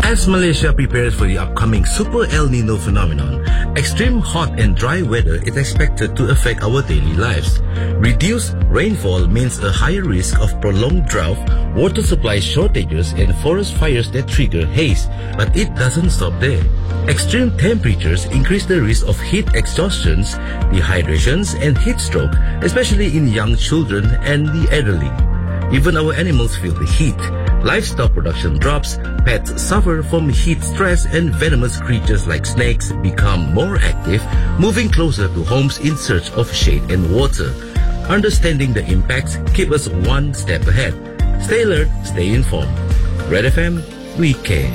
As Malaysia prepares for the upcoming Super El Nino phenomenon, extreme hot and dry weather is expected to affect our daily lives. Reduced rainfall means a higher risk of prolonged drought, water supply shortages, and forest fires that trigger haze. But it doesn't stop there. Extreme temperatures increase the risk of heat exhaustions, dehydrations, and heat stroke, especially in young children and the elderly. Even our animals feel the heat. Livestock production drops, pets suffer from heat stress, and venomous creatures like snakes become more active, moving closer to homes in search of shade and water. Understanding the impacts keep us one step ahead. Stay alert, stay informed. Red FM, we care.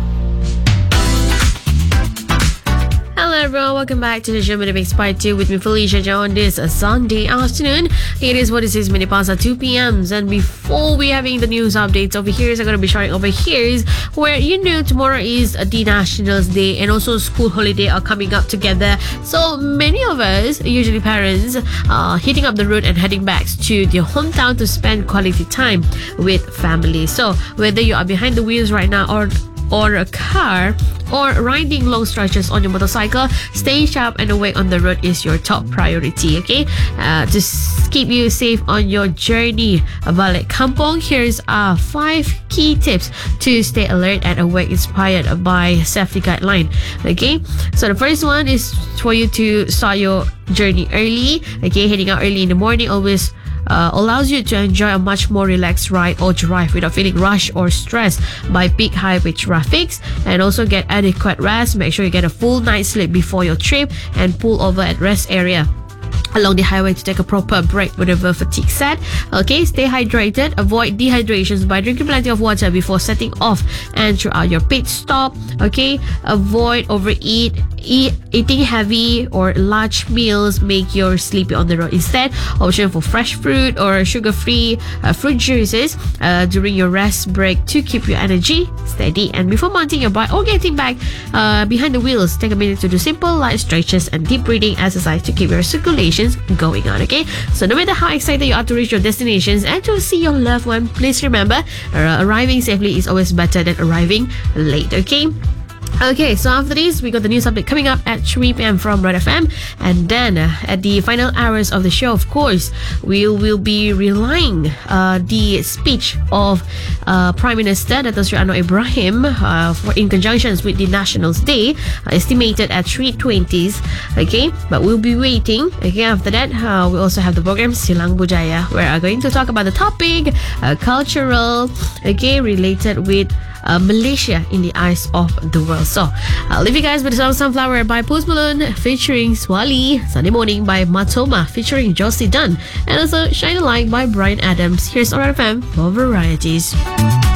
Hello everyone, welcome back to the show Minute Mix Part 2 with me Felicia Jo on this Sunday afternoon. It is 46 past 2 p.m. and before we having the news updates over here, I'm going to be sharing over here where tomorrow is the Nationals Day and also school holiday are coming up together. So many of us, usually parents, are hitting up the road and heading back to their hometown to spend quality time with family. So whether you are behind the wheels right now or a car or riding long stretches on your motorcycle, staying sharp and awake on the road is your top priority, okay? To keep you safe on your journey balik kampung, here's 5 key tips to stay alert and awake, inspired by safety guideline, okay? So the first one is for you to start your journey early, okay? Heading out early in the morning always allows you to enjoy a much more relaxed ride or drive without feeling rushed or stressed by peak highway traffic, and also get adequate rest. Make sure you get a full night's sleep before your trip and pull over at rest area along the highway to take a proper break whenever fatigue set. Okay, stay hydrated. Avoid dehydrations by drinking plenty of water before setting off and throughout your pit stop. Okay, avoid eating heavy or large meals make you sleepy on the road. Instead, option for fresh fruit or sugar-free fruit juices during your rest break to keep your energy steady. And before mounting your bike or getting back behind the wheels, take a minute to do simple light stretches and deep breathing exercise to keep your circulation going on, okay? So no matter how excited you are to reach your destinations and to see your loved one, please remember arriving safely is always better than arriving late, okay? Okay, so after this, we got the news update coming up at 3 p.m. from Red FM. And then at the final hours of the show, of course, we will be relying the speech of Prime Minister Dato' Sri Anwar Ibrahim in conjunction with the Nationals Day, estimated at 3:20. Okay, but we'll be waiting. Okay, after that, we also have the program Silang Budaya, where we're going to talk about the topic cultural, okay, related with Malaysia in the eyes of the world. So I'll leave you guys with the song Sunflower by Post Malone featuring Swali, Sunday Morning by Matoma featuring Josie Dunn, and also Shine a Light by Brian Adams. Here's RFM for varieties.